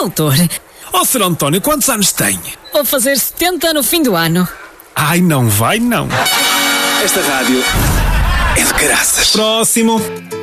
doutor. Ó, Sr. António, quantos anos tem? Vou fazer 70 no fim do ano. Ai, não vai não. Esta rádio é de graças. Próximo.